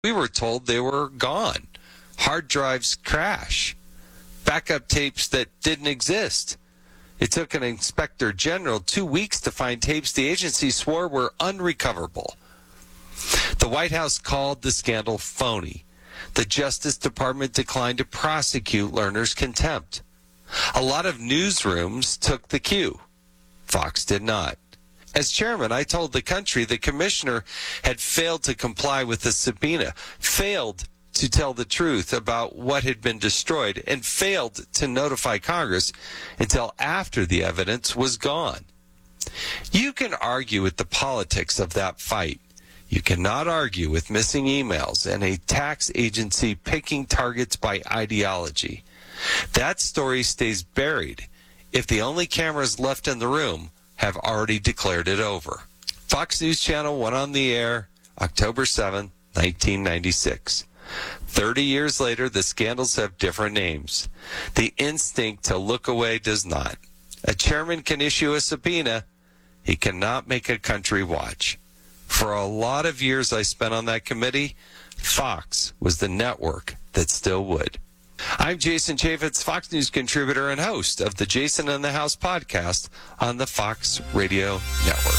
We were told they were gone. Hard drives crash. Backup tapes that didn't exist. It took an inspector general 2 weeks to find tapes the agency swore were unrecoverable. The White House called the scandal phony. The Justice Department declined to prosecute Lerner's contempt. A lot of newsrooms took the cue. Fox did not. As chairman, I told the country the commissioner had failed to comply with the subpoena, failed to tell the truth about what had been destroyed, and failed to notify Congress until after the evidence was gone. You can argue with the politics of that fight. You cannot argue with missing emails and a tax agency picking targets by ideology. That story stays buried if the only cameras left in the room have already declared it over. Fox News Channel went on the air October 7, 1996. 30 years later, the scandals have different names. The instinct to look away does not. A chairman can issue a subpoena. He cannot make a country watch. For a lot of years I spent on that committee, Fox was the network that still would. I'm Jason Chaffetz, Fox News contributor and host of the Jason in the House podcast on the Fox Radio Network.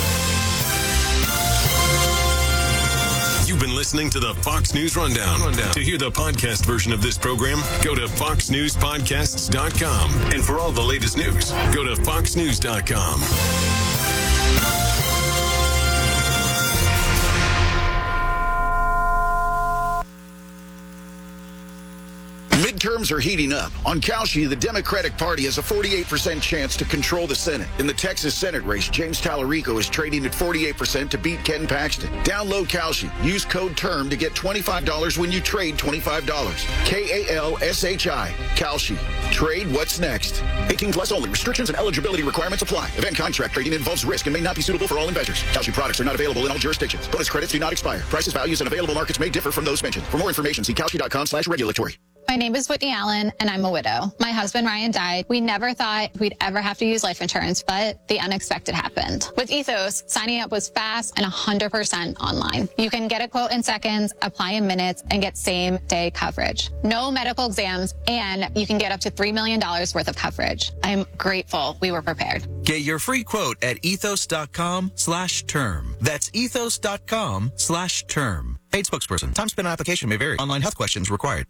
You've been listening to the Fox News Rundown. To hear the podcast version of this program, go to foxnewspodcasts.com. And for all the latest news, go to foxnews.com. Midterms are heating up. On Kalshi, the Democratic Party has a 48% chance to control the Senate. In the Texas Senate race, James Tallarico is trading at 48% to beat Ken Paxton. Download Kalshi. Use code TERM to get $25 when you trade $25. KALSHI. Kalshi. Trade what's next. 18 plus only. Restrictions and eligibility requirements apply. Event contract trading involves risk and may not be suitable for all investors. Kalshi products are not available in all jurisdictions. Bonus credits do not expire. Prices, values, and available markets may differ from those mentioned. For more information, see kalshi.com/regulatory. My name is Whitney Allen, and I'm a widow. My husband, Ryan, died. We never thought we'd ever have to use life insurance, but the unexpected happened. With Ethos, signing up was fast and 100% online. You can get a quote in seconds, apply in minutes, and get same-day coverage. No medical exams, and you can get up to $3 million worth of coverage. I'm grateful we were prepared. Get your free quote at ethos.com/term. That's ethos.com/term. Paid spokesperson. Time spent on application may vary. Online health questions required.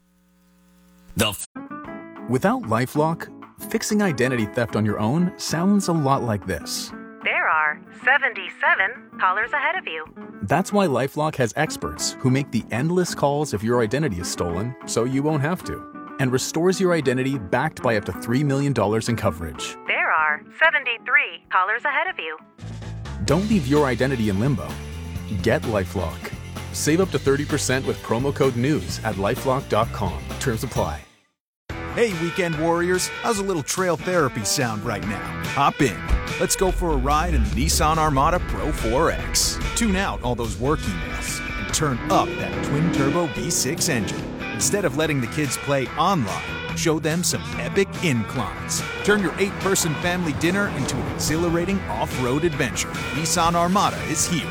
Without LifeLock, fixing identity theft on your own sounds a lot like this. There are 77 callers ahead of you. That's why LifeLock has experts who make the endless calls if your identity is stolen, so you won't have to, and restores your identity backed by up to $3 million in coverage. There are 73 callers ahead of you. Don't leave your identity in limbo. Get LifeLock. Save up to 30% with promo code NEWS at LifeLock.com. Terms apply. Hey, weekend warriors, how's a little trail therapy sound right now? Hop in. Let's go for a ride in the Nissan Armada Pro 4X. Tune out all those work emails and turn up that twin-turbo V6 engine. Instead of letting the kids play online, show them some epic inclines. Turn your 8-person family dinner into an exhilarating off-road adventure. Nissan Armada is here.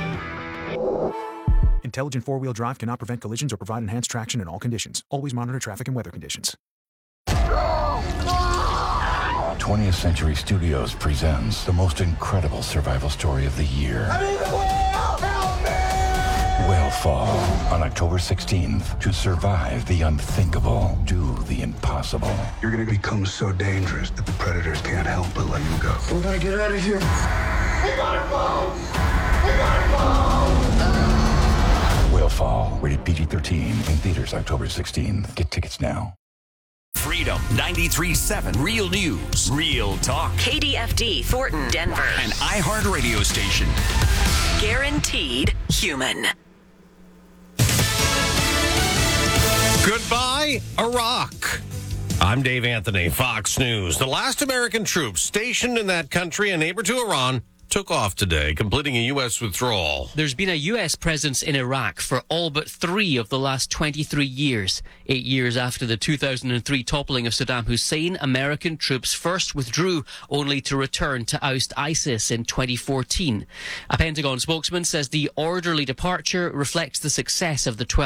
Intelligent four-wheel drive cannot prevent collisions or provide enhanced traction in all conditions. Always monitor traffic and weather conditions. 20th Century Studios presents the most incredible survival story of the year. Whale Fall on October 16th. To survive the unthinkable, do the impossible. You're gonna become so dangerous that the predators can't help but let you go. We gotta get out of here. We gotta go! We gotta go! Whale Fall, rated PG-13, in theaters October 16th. Get tickets now. Freedom 93.7 Real News, Real Talk. KDFD, Thornton, Denver. An iHeart radio station. Guaranteed human. Goodbye, Iraq. I'm Dave Anthony, Fox News. The last American troops stationed in that country, a neighbor to Iran, took off today, completing a U.S. withdrawal. There's been a U.S. presence in Iraq for all but 3 of the last 23 years. 8 years after the 2003 toppling of Saddam Hussein, American troops first withdrew, only to return to oust ISIS in 2014. A Pentagon spokesman says the orderly departure reflects the success of the 12